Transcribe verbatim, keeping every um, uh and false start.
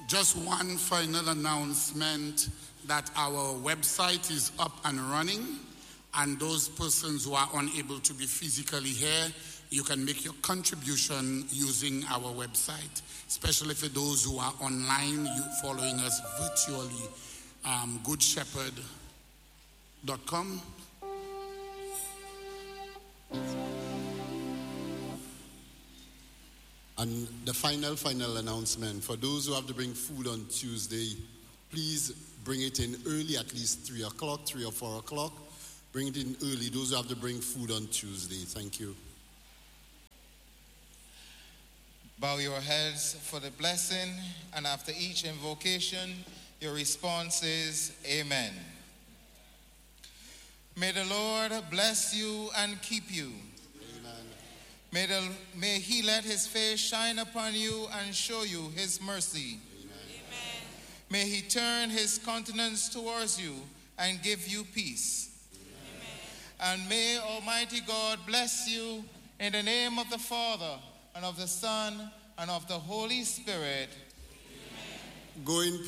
Just one final announcement that our website is up and running, and those persons who are unable to be physically here, you can make your contribution using our website, especially for those who are online, you following us virtually. Um, good shepherd dot com. And the final, final announcement, for those who have to bring food on Tuesday, please bring it in early, at least three o'clock, three or four o'clock. Bring it in early, those who have to bring food on Tuesday. Thank you. Bow your heads for the blessing, and after each invocation, your response is, Amen. May the Lord bless you and keep you. May, the, may he let his face shine upon you and show you his mercy. Amen. May he turn his countenance towards you and give you peace. Amen. And may Almighty God bless you in the name of the Father, and of the Son, and of the Holy Spirit. Amen. Go in